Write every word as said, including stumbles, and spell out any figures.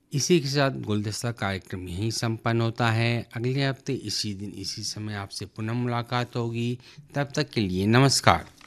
इसी के साथ गुलदस्ता कार्यक्रम यहीं संपन्न होता है। अगले हफ्ते इसी दिन इसी समय आपसे पुनः मुलाकात होगी। तब तक के लिए नमस्कार।